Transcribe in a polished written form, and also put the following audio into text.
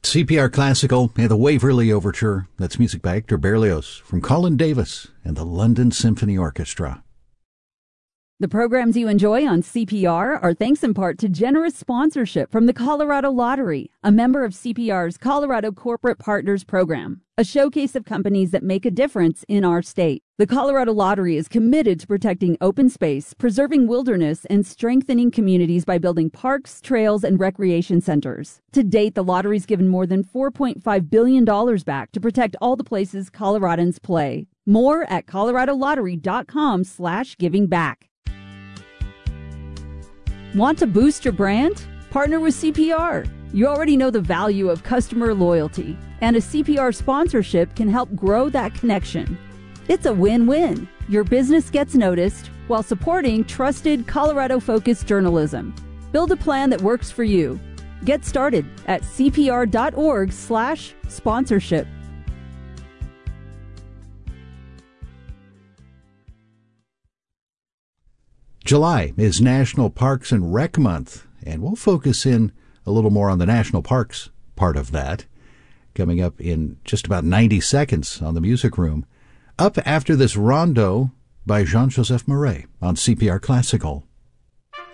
CPR Classical and the Waverly Overture. That's music by Hector Berlioz from Colin Davis and the London Symphony Orchestra. The programs you enjoy on CPR are thanks in part to generous sponsorship from the Colorado Lottery, a member of CPR's Colorado Corporate Partners Program, a showcase of companies that make a difference in our state. The Colorado Lottery is committed to protecting open space, preserving wilderness, and strengthening communities by building parks, trails, and recreation centers. To date, the lottery's given more than $4.5 billion back to protect all the places Coloradans play. More at coloradolottery.com/givingback. Want to boost your brand? Partner with CPR. You already know the value of customer loyalty, and a CPR sponsorship can help grow that connection. It's a win-win. Your business gets noticed while supporting trusted Colorado-focused journalism. Build a plan that works for you. Get started at cpr.org/sponsorship. July is National Parks and Rec Month, and we'll focus in a little more on the national parks part of that, coming up in just about 90 seconds on the Music Room. Up after this rondo by Jean-Joseph Marais on CPR Classical.